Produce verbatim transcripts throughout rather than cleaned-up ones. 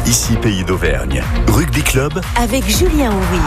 Ici Pays d'Auvergne. Rugby Club avec Julien Houry.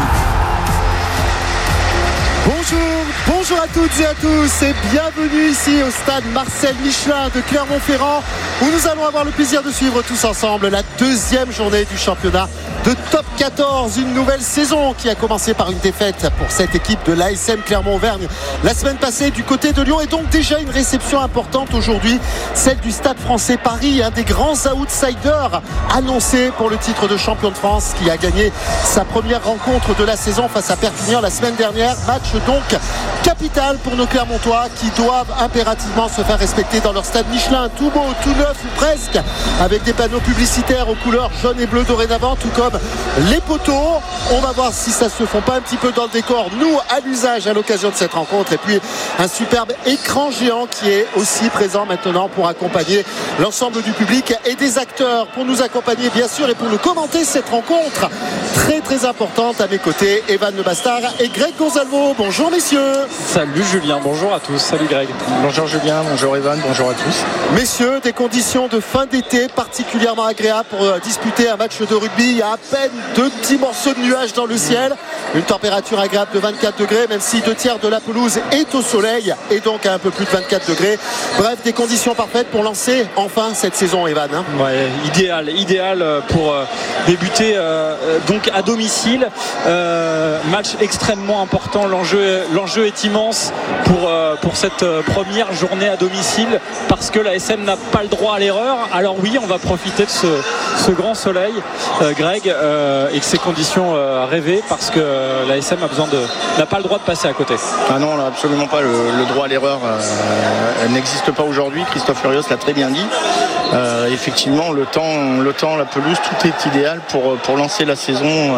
Bonjour, bonjour à toutes et à tous et bienvenue ici au stade Marcel Michelin de Clermont-Ferrand où nous allons avoir le plaisir de suivre tous ensemble la deuxième journée du championnat de Top quatorze, une nouvelle saison qui a commencé par une défaite pour cette équipe de l'A S M Clermont-Auvergne la semaine passée du côté de Lyon, et donc déjà une réception importante aujourd'hui, celle du Stade Français Paris, un des grands outsiders annoncés pour le titre de champion de France, qui a gagné sa première rencontre de la saison face à Perpignan la semaine dernière. Match donc capital pour nos Clermontois qui doivent impérativement se faire respecter dans leur stade Michelin, tout beau, tout neuf ou presque, avec des panneaux publicitaires aux couleurs jaune et bleu dorénavant, tout comme les poteaux. On va voir si ça se fond pas un petit peu dans le décor, nous à l'usage à l'occasion de cette rencontre, et puis un superbe écran géant qui est aussi présent maintenant pour accompagner l'ensemble du public et des acteurs, pour nous accompagner bien sûr et pour nous commenter cette rencontre très très importante. À mes côtés, Evan Le Bastard et Greg Gonzalvo. Bonjour messieurs. Salut Julien, bonjour à tous. Salut Greg. Bonjour Julien, bonjour Evan, bonjour à tous. Messieurs, des conditions de fin d'été particulièrement agréables pour disputer un match de rugby. Il y a à peine deux petits morceaux de nuages dans le ciel, une température agréable de vingt-quatre degrés, même si deux tiers de la pelouse est au soleil et donc à un peu plus de vingt-quatre degrés. Bref, des conditions parfaites pour lancer enfin cette saison, Evan. Hein. Ouais, idéal, idéal pour euh, débuter euh, donc à domicile. Euh, match extrêmement important. L'enjeu, l'enjeu est immense pour, euh, pour cette première journée à domicile, parce que la S M n'a pas le droit à l'erreur. Alors oui, on va profiter de ce, ce grand soleil, euh, Greg, euh, et de ces conditions euh, rêvées, parce que euh, la S M a besoin de, n'a pas le droit de passer à côté. Ah non, on n'a absolument pas le, le droit à l'erreur. Euh, elle n'existe pas aujourd'hui. Christophe Furios l'a très bien dit. Euh, effectivement, le temps, le temps, la pelouse, tout est idéal pour, pour lancer la saison euh,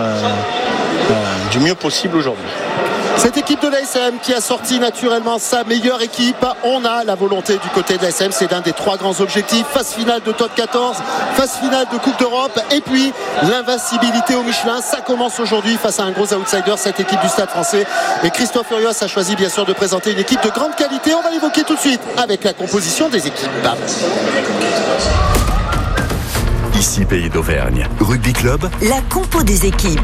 euh, du mieux possible aujourd'hui. Cette équipe de l'A S M qui a sorti naturellement sa meilleure équipe, on a la volonté du côté de l'A S M, c'est l'un des trois grands objectifs: phase finale de Top quatorze, phase finale de Coupe d'Europe, et puis l'invincibilité au Michelin. Ça commence aujourd'hui face à un gros outsider, cette équipe du Stade Français, et Christophe Furios a choisi bien sûr de présenter une équipe de grande qualité. On va l'évoquer tout de suite avec la composition des équipes. Ici Pays d'Auvergne. Rugby Club, la compo des équipes.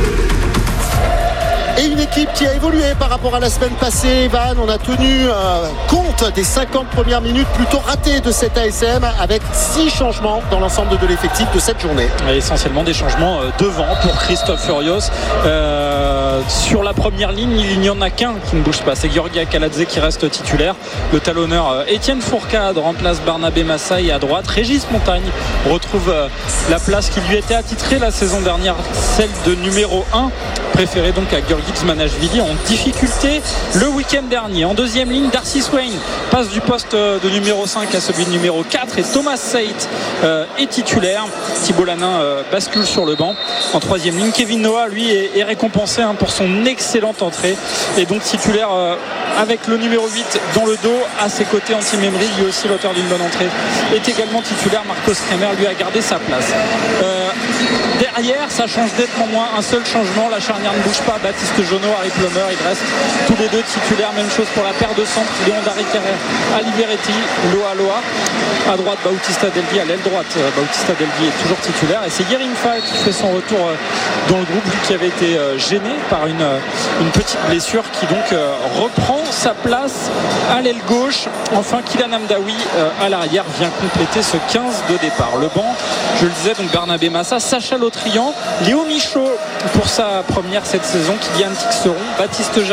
Et une équipe qui a évolué par rapport à la semaine passée, Evan. On a tenu euh, compte des cinquante premières minutes plutôt ratées de cette A S M, avec six changements dans l'ensemble de l'effectif de cette journée. Et essentiellement des changements euh, devant pour Christophe Furios. Euh, sur la première ligne, il n'y en a qu'un qui ne bouge pas, c'est Georgi Akaladze qui reste titulaire. Le talonneur euh, Étienne Fourcade remplace Barnabé Massa, et à droite, Régis Montagne retrouve euh, la place qui lui était attitrée la saison dernière, celle de numéro un, préférée donc à Georgi Xmanashvili, en difficulté le week-end dernier. En deuxième ligne, Darcy Swain passe du poste de numéro cinq à celui de numéro quatre, et Thomas Sait euh, est titulaire. Thibault Lanin euh, bascule sur le banc. En troisième ligne, Kevin Noah, lui, est, est récompensé hein, pour son excellente entrée, et donc titulaire euh, avec le numéro huit dans le dos. À ses côtés, Antti Memri, lui aussi l'auteur d'une bonne entrée, est également titulaire. Marcos Kremer, lui, a gardé sa place. Euh, derrière, ça change nettement moins. Un seul changement, la charnière ne bouge pas. Baptiste Jonot, Harry Plummer, ils restent tous les deux titulaires. Même chose pour la paire de centre, Léon Darricaret, Ali Beretti, Loa Loa. À droite, Bautista Delvi, à l'aile droite, Bautista Delvi est toujours titulaire, et c'est Yerim Fall qui fait son retour dans le groupe, lui qui avait été gêné par une, une petite blessure, qui donc reprend sa place à l'aile gauche. Enfin, Kylian Amdaoui à l'arrière vient compléter ce quinze de départ. Le banc, je le disais, donc Barnabé Massa, Sacha Lautrian, Léo Michaud pour sa première cette saison, Kylian Tixeron, Baptiste